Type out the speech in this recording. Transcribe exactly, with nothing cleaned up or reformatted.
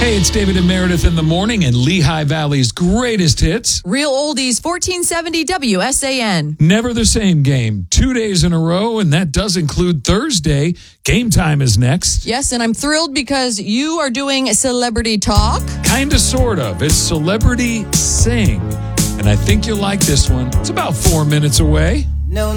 Hey, it's David and Meredith in the morning and Lehigh Valley's greatest hits. Real oldies, fourteen seventy W S A N. Never the same game. Two days in a row, and that does include Thursday. Game time is next. Yes, and I'm thrilled because you are doing Celebrity Talk. Kinda, sort of. It's Celebrity Sing. And I think you'll like this one. It's about four minutes away.